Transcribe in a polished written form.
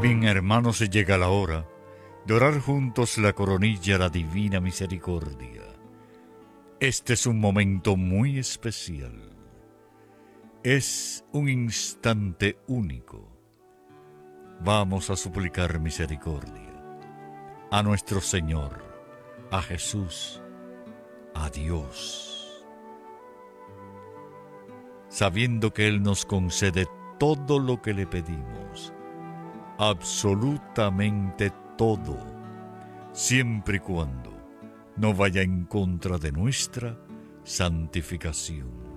Bien, hermanos, llega la hora de orar juntos la coronilla a la divina misericordia. Este es un momento muy especial. Es un instante único. Vamos a suplicar misericordia a nuestro Señor, a Jesús, a Dios, sabiendo que Él nos concede todo lo que le pedimos, absolutamente todo, siempre y cuando no vaya en contra de nuestra santificación.